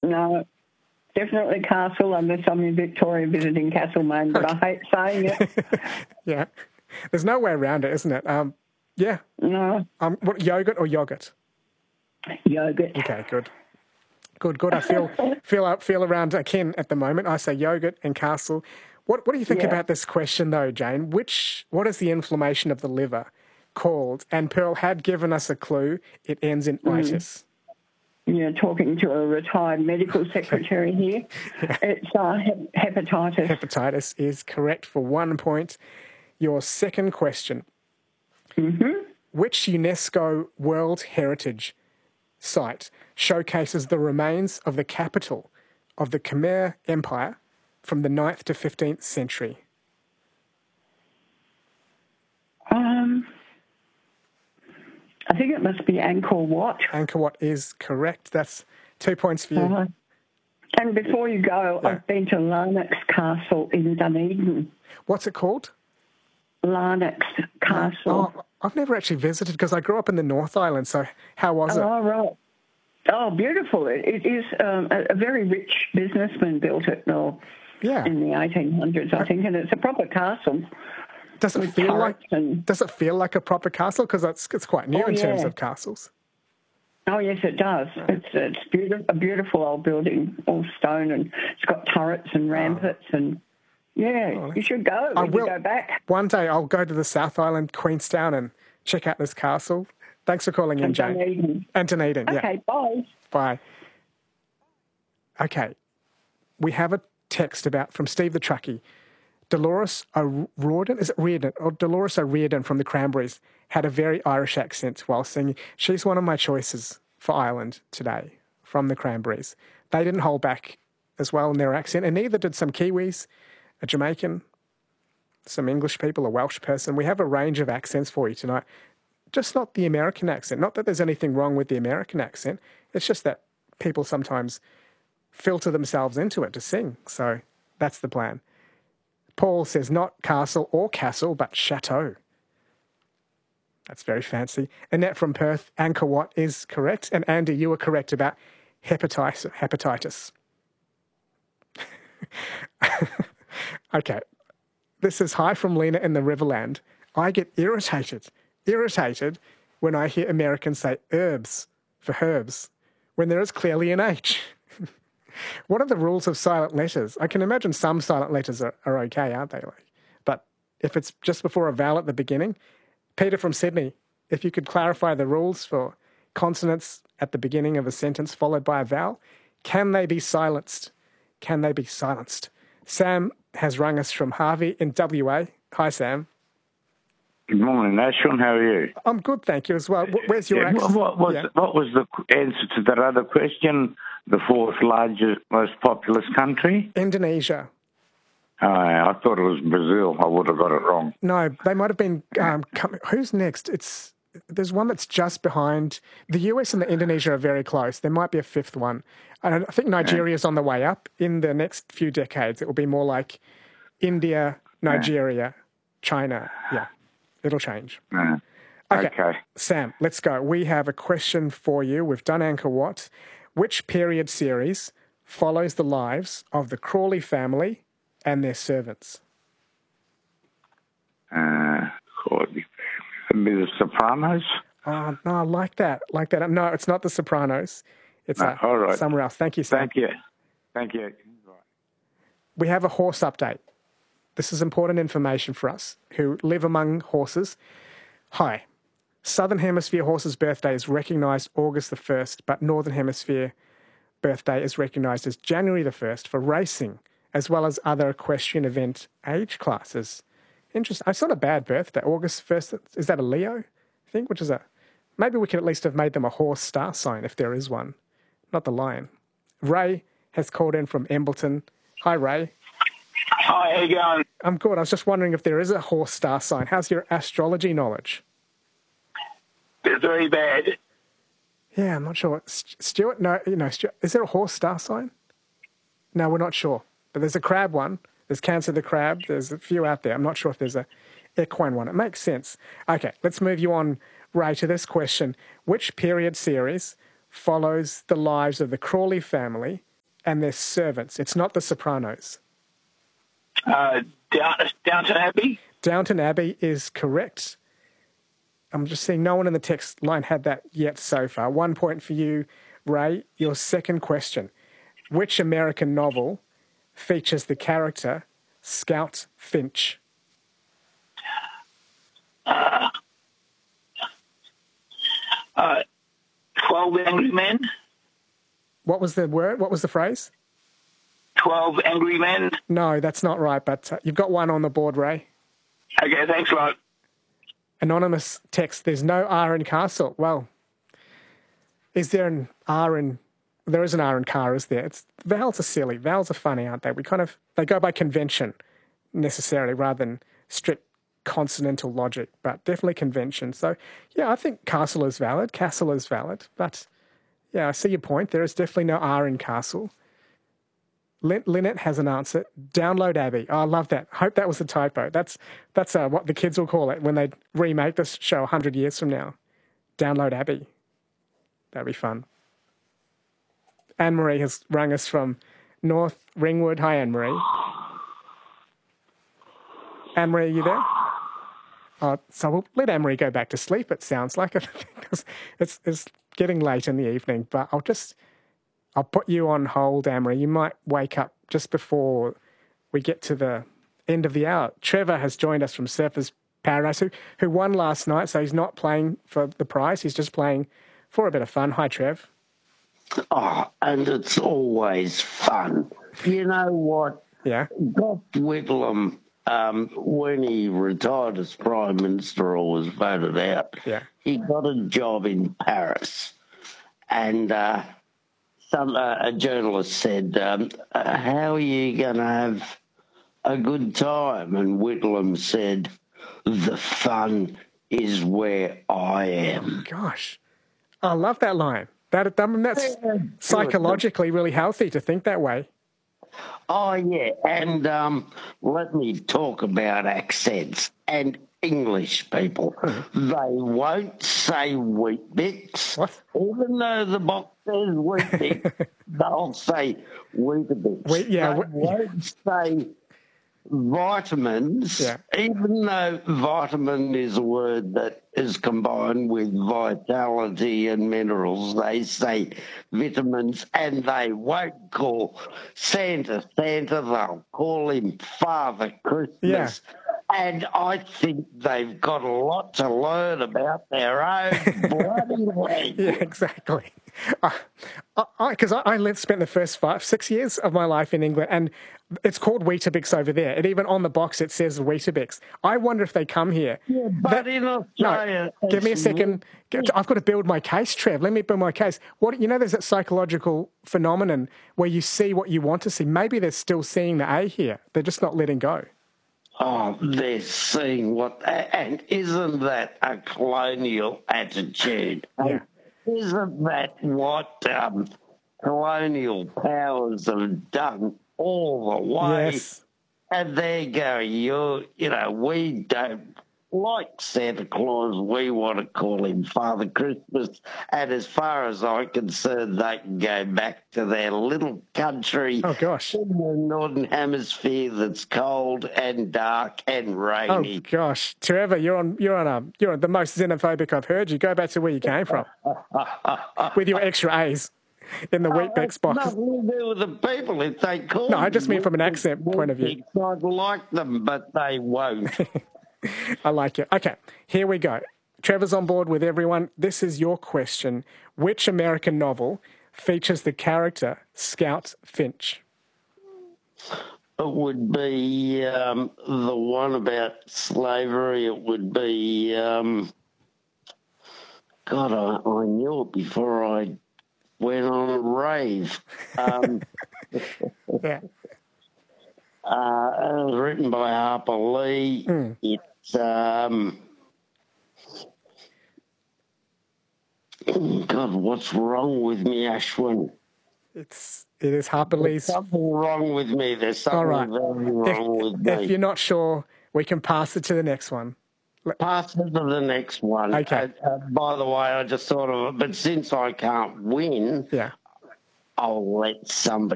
No, definitely Castle, unless I'm in Victoria visiting Castlemaine, but I hate saying it. Yeah. There's no way around it, isn't it? Yeah. No. What, yogurt or yogurt? Yogurt. Okay, good. Good. I feel around Ken at the moment. I say yogurt and Castle. What do you think about this question, though, Jane? What is the inflammation of the liver called? And Pearl had given us a clue. It ends in itis. You're talking to a retired medical secretary here. Yeah. It's hepatitis. Hepatitis is correct for 1 point. Your second question. Mm-hmm. Which UNESCO World Heritage Site showcases the remains of the capital of the Khmer Empire from the 9th to 15th century? I think it must be Angkor Wat. Angkor Wat is correct. That's 2 points for you. And before you go, I've been to Larnax Castle in Dunedin. What's it called? Larnax Castle. Oh, I've never actually visited because I grew up in the North Island, so how was it? Oh, right. Oh, beautiful. It is a very rich businessman built it in the 1800s, I think, and it's a proper castle. Does it feel like a proper castle? Because it's quite new in terms of castles. Oh, yes, it does. It's a beautiful old building, all stone, and it's got turrets and ramparts and... Yeah, you should go. I will. You go back. One day I'll go to the South Island, Queenstown, and check out this castle. Thanks for calling in, Jane. Dunedin. And Dunedin, Okay, bye. Bye. Okay, we have a text from Steve the Truckie. Dolores O'Riordan, is it Reardon? Or Dolores O'Riordan from the Cranberries had a very Irish accent while singing. She's one of my choices for Ireland today from the Cranberries. They didn't hold back as well in their accent, and neither did some Kiwis, a Jamaican, some English people, a Welsh person. We have a range of accents for you tonight. Just not the American accent. Not that there's anything wrong with the American accent. It's just that people sometimes filter themselves into it to sing. So that's the plan. Paul says not castle or castle, but chateau. That's very fancy. Annette from Perth, Angkor Wat is correct. And Andy, you were correct about hepatitis. Okay. This is hi from Lena in the Riverland. I get irritated when I hear Americans say herbs for herbs when there is clearly an H. What are the rules of silent letters? I can imagine some silent letters are okay, aren't they? But if it's just before a vowel at the beginning, Peter from Sydney, if you could clarify the rules for consonants at the beginning of a sentence followed by a vowel, can they be silenced? Can they be silenced? Sam has rung us from Harvey in WA. Hi, Sam. Good morning, Ashwin. How are you? I'm good, thank you as well. Where's your accent? What was the answer to that other question? The fourth largest, most populous country? Indonesia. I thought it was Brazil. I would have got it wrong. No, they might have been... who's next? There's one that's just behind. The US and the Indonesia are very close. There might be a fifth one. And I think Nigeria's on the way up. In the next few decades, it will be more like India, Nigeria, China. Yeah, it'll change. Okay. Sam, let's go. We have a question for you. We've done Angkor Wat. Which period series follows the lives of the Crawley family and their servants? Crawley family. The Sopranos? Oh, no, I like that. No, it's not the Sopranos. It's all right. Somewhere else. Thank you, Sam. Thank you. We have a horse update. This is important information for us who live among horses. Hi. Southern Hemisphere horses' birthday is recognised August the 1st, but Northern Hemisphere birthday is recognised as January the 1st for racing, as well as other equestrian event age classes. Interesting. It's not a bad birthday. August 1st, is that a Leo, I think? Maybe we could at least have made them a horse star sign if there is one, not the lion. Ray has called in from Embleton. Hi, Ray. Hi, how you going? I'm good. I was just wondering if there is a horse star sign. How's your astrology knowledge? Very bad. Yeah, I'm not sure. Stuart, no, Stuart, is there a horse star sign? No, we're not sure. But there's a crab one. There's Cancer the crab. There's a few out there. I'm not sure if there's a equine one. It makes sense. Okay, let's move you on, Ray, to this question. Which period series follows the lives of the Crawley family and they're servants. It's not The Sopranos. Downton Abbey? Downton Abbey is correct. I'm just seeing no one in the text line had that yet so far. 1 point for you, Ray. Your second question. Which American novel features the character Scout Finch? 12 Angry Men? What was the word? What was the phrase? 12 Angry Men? No, that's not right, but you've got one on the board, Ray. Okay, thanks a lot. Anonymous text, there's no R in castle. Well, is there an R in... There is an R in car, is there? Vowels are silly. Vowels are funny, aren't they? They go by convention necessarily rather than strict consonantal logic, but definitely convention. So, yeah, I think castle is valid. Castle is valid. But, yeah, I see your point. There is definitely no R in castle. Lynette has an answer. Download Abbey. Oh, I love that. Hope that was a typo. That's what the kids will call it when they remake this show 100 years from now. Download Abbey. That'd be fun. Anne-Marie has rung us from North Ringwood. Hi, Anne-Marie. Anne-Marie, are you there? So we'll let Anne-Marie go back to sleep, it sounds like. It's getting late in the evening, but I'll put you on hold, Anne-Marie. You might wake up just before we get to the end of the hour. Trevor has joined us from Surfers Paradise, who won last night, so he's not playing for the prize. He's just playing for a bit of fun. Hi, Trev. Oh, and it's always fun. You know what? Yeah. Gough Whitlam, when he retired as Prime Minister or was voted out, he got a job in Paris. And a journalist said, how are you going to have a good time? And Whitlam said, the fun is where I am. Gosh, I love that line. That's psychologically really healthy to think that way. Oh, yeah. And let me talk about accents and English people. They won't say Weet-Bix. What? Even though the box says Weet-Bix, they'll say Weetabix. They won't say vitamins, even though vitamin is a word that is combined with vitality and minerals. They say vitamins, and they won't call Santa, they'll call him Father Christmas. Yeah. And I think they've got a lot to learn about their own bloody language. Yeah, exactly. Because I spent the first 5-6 years of my life in England, and it's called Weetabix over there. And even on the box, it says Weetabix. I wonder if they come here. Yeah, but in Australia... No, give me a second. I've got to build my case, Trev. Let me build my case. There's that psychological phenomenon where you see what you want to see. Maybe they're still seeing the A here. They're just not letting go. Oh, they're seeing what... And isn't that a colonial attitude? Yeah. Isn't that what colonial powers have done all the way? Yes. And they go, we don't like Santa Claus. We want to call him Father Christmas. And as far as I'm concerned, they can go back to their little country in the Northern Hemisphere that's cold and dark and rainy. Oh gosh, Trevor, you're the most xenophobic I've heard you. Go back to where you came from with your extra A's in the Weet-Bix box. Nothing to do with the people if they call. No, I just mean from an accent point of view. I'd like them, but they won't. I like it. Okay, here we go. Trevor's on board with everyone. This is your question. Which American novel features the character Scout Finch? It would be the one about slavery. It would be... God, I knew it before I went on a rave. Yeah. It was written by Harper Lee. It's God, what's wrong with me, Ashwin? It is Harper Lee's. There's something wrong with me. There's something very wrong with me. If you're not sure, we can pass it to the next one. Pass it to the next one. Okay. By the way, I just thought of it, but since I can't win, I'll let somebody